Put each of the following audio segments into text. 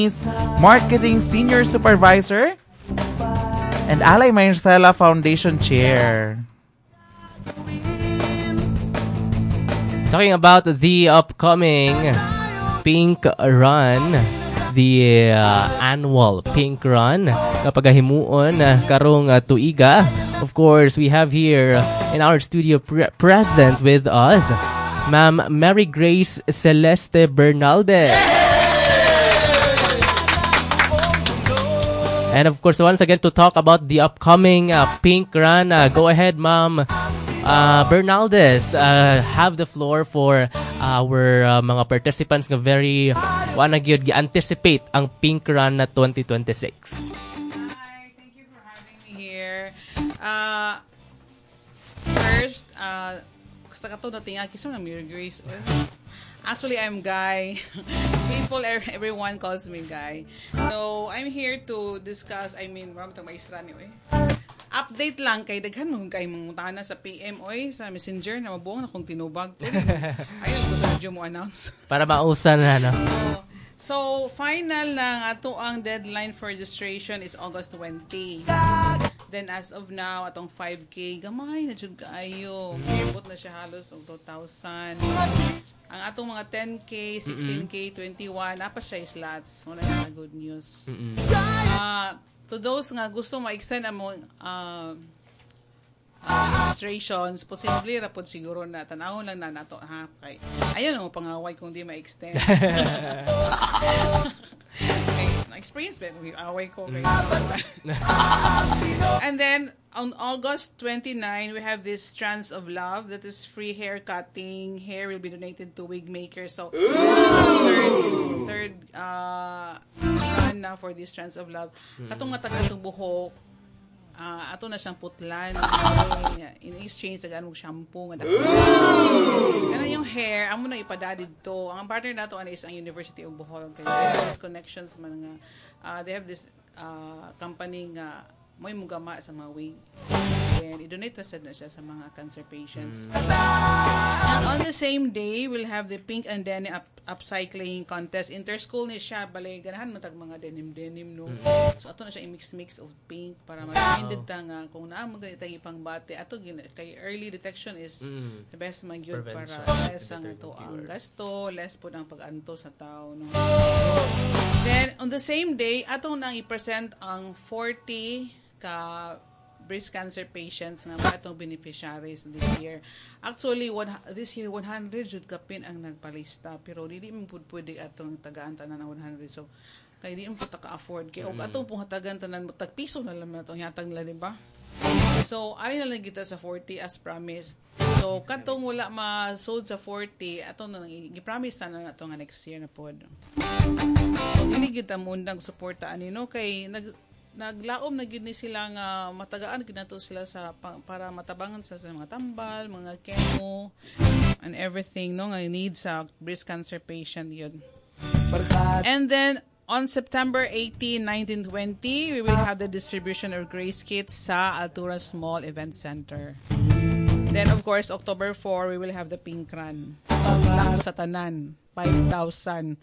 Marketing Senior Supervisor, and Alay Marcela Foundation Chair. Talking about the upcoming Pink Run, the annual Pink Run kapag himuon karong tuiga. Of course, we have here in our studio present with us Ma'am Mary Grace Celeste Bernaldez. And of course, once again, to talk about the upcoming Pink Run, go ahead, Ma'am Bernaldez. Have the floor for our mga participants na very anticipate ang Pink Run na 2026. Hi, thank you for having me here. First, sa kato na tingag, kisa na Mary Grace. Actually, I'm Guy. Everyone calls me Guy. So, I'm here to discuss, marami itong maistra niyo update lang kay daghan mo kay mangutana sa PM sa Messenger na mabuong na kung tinubag to. Ayun, gusto na mo announce. Para mausan na, no? So, final lang ato ang deadline for registration is August 20. Then as of now, atong 5K, gamay na jud kaayo. Ibot na siya halos og 2,000. Ang atong mga 10K, 16K, 21, napa siya slots. Wala na good news. To those nga gusto ma-extend ang registrations, posible rapod siguro na tanawon lang na nato ha kay ayun ang pangaway kung di ma-extend. Okay, na-experience ba kung away ko kay And then on August 29 we have this Strands of Love, that is free hair cutting. Hair will be donated to wig makers. So this is third run na for this Strands of Love. Katong matagal sa buhok, ato na siyang putlan in exchange sa ganong shampoo nga kana yung hair amo na ipada dito. Ang partner nato is ang University of Bohol kay they have these connections man nga they have this company nga may mugama sa mga wig and i-donate na siya sa mga cancer patients. And on the same day we'll have the Pink and Denim upcycling contest. Interschool ni siya balay ganahan matag mga denim no. So ato na siya i-mix of pink para ma-minded ta nga kung naa magaytay pang bate ato kay early detection is the best man gyud para less ang ato ang gasto, less pud ang pag-anto sa tao no. Then on the same day ato nang i-present ang 40 ka breast cancer patients nga atong beneficiaries this year. Actually, this year 100 jud kapin ang nagpalista pero dili man pud pwede atong tagaan tanan na 100. So kay di mo ta ka-afford kay og atong pong hatagan tanan tag piso na lang nato yatag la di ba? So ari na lang kita sa 40 as promised. So katong wala ma-sold sa 40 ato na gi-promise na nato nga next year na pod. So dili kita mundang suportaan nino kay naglaom na gid ni sila nga matagaan gid nato sila sa para matabangan sa mga tambal, mga chemo and everything no nga need sa breast cancer patient yun. And then on September 18, 1920, we will have the distribution of Grace Kits sa Altura Small Event Center. Then of course October 4 we will have the Pink Run. Lang sa tanan 5,000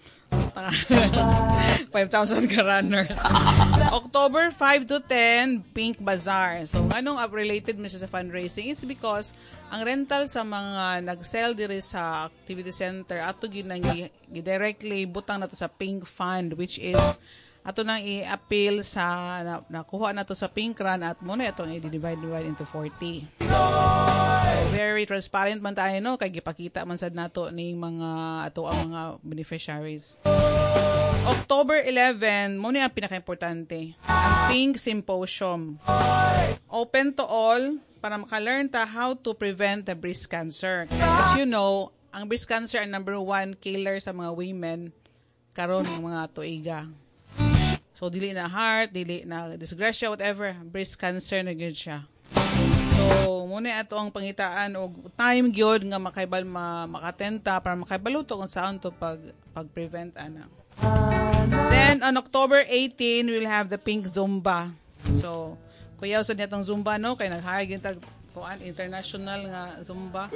ka runners. October 5 to 10, Pink Bazaar. So, anong related mo siya sa fundraising? It's because ang rental sa mga nag-sell diri sa activity center ato directly butang nato sa Pink Fund, which is ato nang i-appeal sa nakuha nato sa Pink Run at muna itong i-divide into 40. Very transparent man tayo no kay gipakita man sad nato ning mga ato ang mga beneficiaries. October 11 mo ni ang pinaka-importante, ang Pink Symposium. Open to all para maka-learn ta how to prevent the breast cancer. As you know, ang breast cancer ang number 1 killer sa mga women karon ng mga tuiga. So dili na heart, dili na disgrasya, whatever, breast cancer na gyud siya. So muna ato ang pangitaan og time gyud nga makaibal makatenta para makaibaluto kung saan to pag-prevent ana. Then on October 18 we'll have the Pink Zumba. So kuya usod nitong Zumba no kay nag-hire gyud tag kuan international nga Zumba.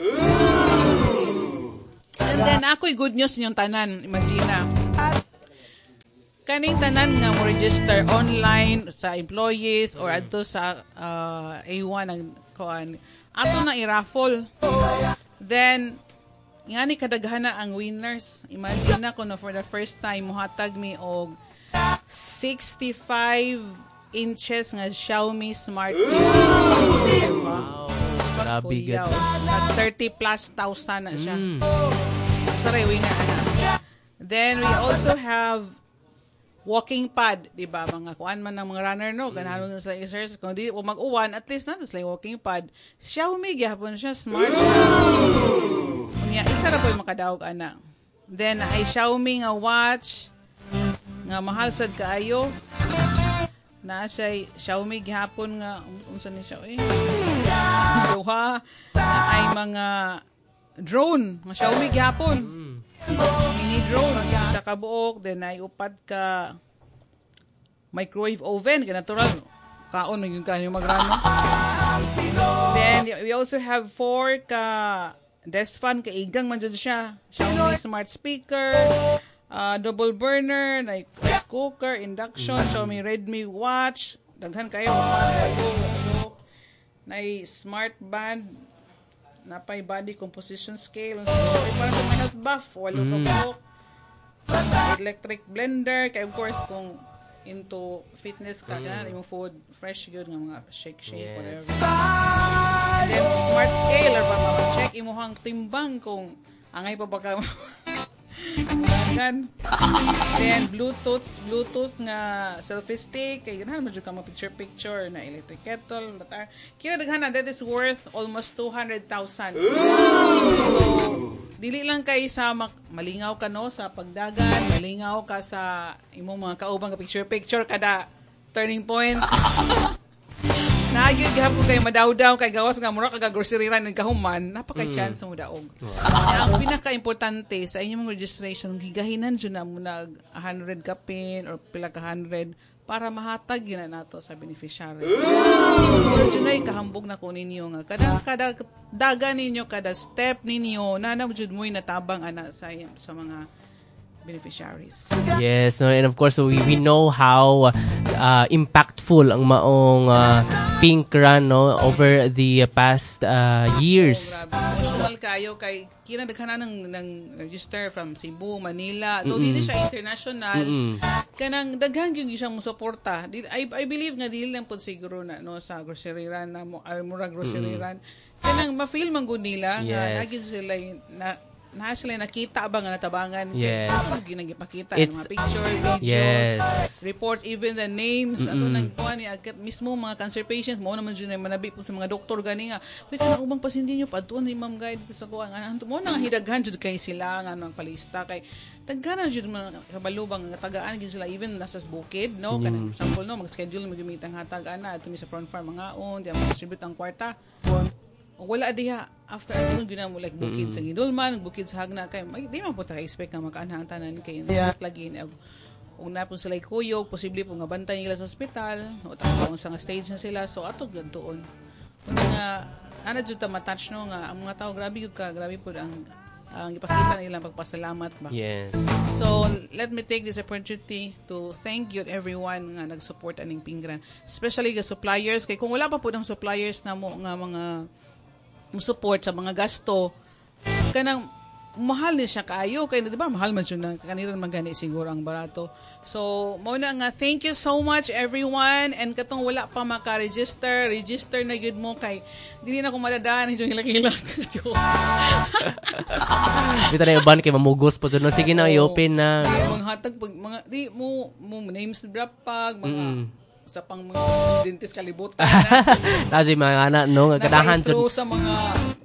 And then ako'y good news ninyong tanan, imagine na. kaning tanan nga mo register online sa employees or adto sa A1 ang kuan ato na i-raffle. Then ngani kadaghana ang winners. Imagine na ko no for the first time muhatag mi og 65 inches nga Xiaomi Smart TV. Wow. Grabe Kuyaw. gud. Nag 30 plus thousand na siya. Saray winner ana. Then we also have walking pad, di ba? Mga kuan man ng mga runner no, ganahan na sila exercise kung di o mag-uwan at least na sila walking pad. Xiaomi gyapon siya smart. Unya isa ra po'y makadaog ana. Then ay Xiaomi nga watch nga mahal sad kaayo. Na siya Xiaomi gihapon nga unsa ni siya duha ay mga drone nga Xiaomi gihapon. Mini drone sa kabuok, then ay upat ka microwave oven, ka natural kaon yung kanyo magrano. Then we also have 4 ka desk fan, ka igang man dyan siya. Xiaomi smart speaker, double burner, like rice cooker, induction, Xiaomi Redmi watch, daghan kayo na smart band, napay body composition scale, parang sa health buff, walo ka buhok, electric blender, kaya of course kung into fitness ka, yung food fresh good nga mga shake whatever. And then smart scale or check imuhang timbang kung angay pa baka then Bluetooth nga selfie stick kay ganahan mo jud ka mo picture na electric kettle latar kaya daghan that is worth almost 200,000. So dili lang kay sa malingaw ka no sa pagdagan, malingaw ka sa imong mga kauban ka picture kada turning point. Nagyud gihapon kay madawdaw kay gawas nga mura kag grocery ran ng kahuman, napaka-chance mo daog. Ang pinaka-importante sa inyong registration, gigahinan jud na mo nag 100 ka pin or pila ka 100 para mahatag yun na nato sa beneficiary. Pero dyan ay kahambog na ko ninyo nga. Kada daga ninyo, kada step ninyo, nanam jud mo'y natabang ana sa mga beneficiaries. Yes, no, and of course we know how impactful ang maong Pink Run no over the past years. Emotional kayo kay kinadaghanan ng register from Cebu, Manila. Though dili siya international, kanang daghan gyud siyang mosuporta. I believe nga dili lang pud siguro na no sa grocery run na mura grocery run. Kanang ma-feel man gud nila nga nagid sila na sila nakita ba nga natabangan ginagipakita mga picture, videos, reports, even the names ato nang kuan ni agkat mismo mga cancer patients mo naman jud manabi po sa mga doktor gani nga uy kana ubang pasyente nyo padtuon ni ma'am guide sa kuan anto mo nang hidaghan jud kay sila nga nang palista kay daghan jud mga kabalubang nga tagaan gid sila even nasa bukid no kanang example no mag-schedule magimitang hatag ana ato mi sa front farm mga on di mo distribute ang kwarta wala diha after ano gina mo like bukid sa Gidulman, bukid sa Hagna kay di man po ta expect nga makaanhan tanan kay lagi ug na po sila kuyog posible po nga bantay nila sa ospital o tapos sa nga stage na sila so ato gadtoon nga ana jud ta matouch no nga ang mga tao grabe po ang ipakita nila pagpasalamat ba. Yes. So let me take this opportunity to thank you everyone nga nag-support aning Pink Run, especially the suppliers kay kung wala pa po ng suppliers na mo nga mga support sa mga gasto kanang mahal ni siya kaayo kay di ba mahal man siya kanila magani siguro ang barato. So mo na nga thank you so much everyone and katong wala pa maka-register na gyud mo kay dili na ko madadaan yung hilak-hilak. Dito na uban kay mamugos po no sige na i-open na mga hatag pag mga di mo names drop pag mga sa pang mga dentist kalibutan na. Kasi mga anak, no? Kadahan sa mga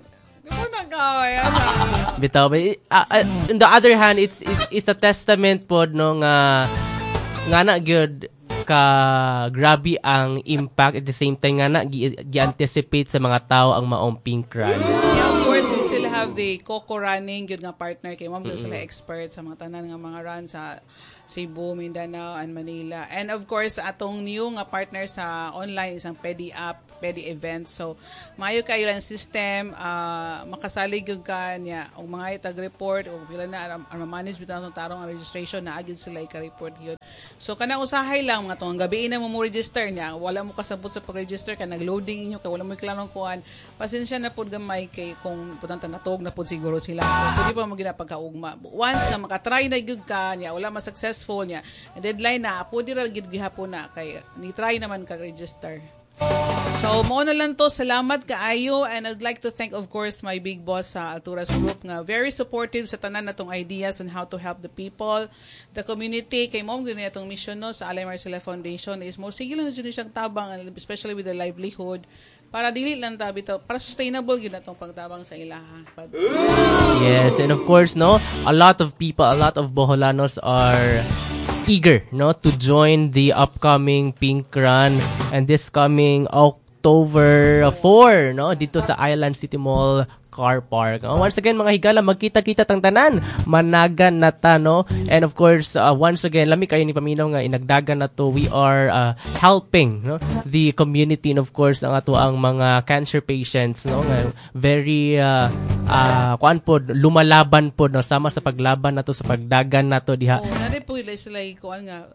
bitaw. On the other hand, it's a testament po, no, nga na good ka grabe ang impact at the same time nga na gi-anticipate sa mga tao ang maong Pink Run. Yeah, of course, we still have the Coco Running, yun nga partner kay ma'am sila expert sa mga tanan nga mga run sa Cebu, Mindanao, and Manila. And of course, atong new nga partner sa online isang Pedi app, Pedi event. So, maayo kayo lang system, makasalig yung ka niya, o mga itag-report, o pila na manage bitaw ng tarong ang registration na agad sila ika-report yun. So, kanang usahay lang mga itong gabi na mo register niya, wala mo kasabot sa pag-register ka, nag-loading inyo ka, wala mo iklarong kuhan, pasensya na po gamay kay kung putang natog na po siguro sila. So, pwede pa mo ginapagkaugma. Once nga makatry na yung ka niya, wala ma-successful niya, deadline na, pwede rin gihapon na, kay ni-try naman ka-register. So, mo na lang to. Salamat kaayo, and I'd like to thank, of course, my big boss sa Alturas Group nga very supportive sa tanan natong ideas on how to help the people, the community. Kay mo gini atong mission no sa Alay Marcela Foundation is mo sige lang na siyang tabang, especially with the livelihood, para dili lang tabi to, para sustainable gid atong pagtabang sa ilaha. Yes, and of course, no, a lot of people, a lot of Boholanos are eager, no, to join the upcoming Pink Run and this coming October 4, no, dito sa Island City Mall Car Park. Once again, mga higala, magkita-kita tang tanan, managan na ta, no? And of course, once again, lami kayo ni Paminaw nga inagdagan na to. We are helping, no, the community, and of course, ang ato ang mga cancer patients, no, nga very kuan pod, lumalaban pod, no, sama sa paglaban nato sa pagdagan nato diha. Nari po sila kuan nga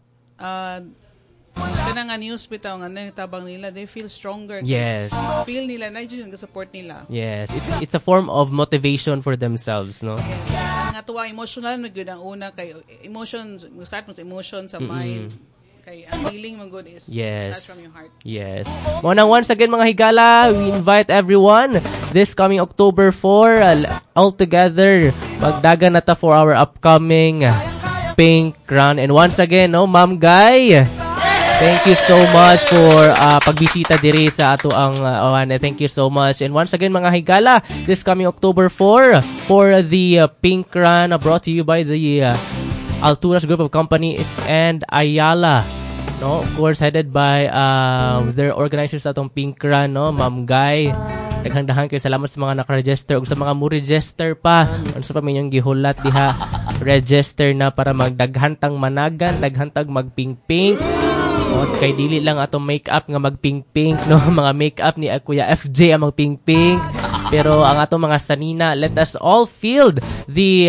kana nga news bitaw nga tabang nila, they feel stronger. Yes. Feel nila na yung support nila. Yes, it's a form of motivation for themselves, no? Yes. Nga tuwa emotional na gyud ang una kay emotions, start mo sa emotion sa mind. Kay ang healing mo good is starts from your heart. Yes. Muna once again mga higala, we invite everyone this coming October 4 all together magdagan na ta for our upcoming Pink Run. And once again, no, Ma'am Guy, thank you so much for pagbisita diri sa ato ang thank you so much. And once again mga higala, this coming October 4 for the Pink Run brought to you by the Alturas Group of Companies and Ayala, no, of course headed by their organizers atong Pink Run, no, Ma'am Guy. Daghang kayo salamat sa mga naka-register ug sa mga mo register pa. Ano sa paminyong gihulat diha, register na para magdaghantang managan, daghantag magping-pink. O, kay dili lang atong make-up nga magping-pink, no, mga make-up ni Kuya FJ ang magping-pink. Pero ang atong mga sanina, let us all feel the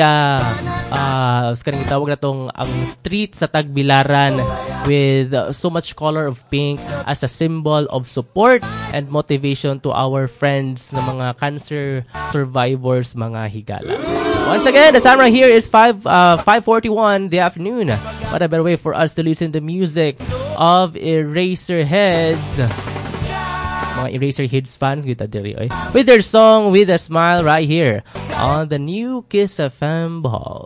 kanang gitawag na tong ang street sa Tagbilaran with so much color of pink as a symbol of support and motivation to our friends na mga cancer survivors, mga higala. Once again, the time right here is 5:41 the afternoon. What a better way for us to listen to music of Eraserheads. Mga Eraserheads fans kita diri with their song With a Smile right here on the new Kiss FM Ball.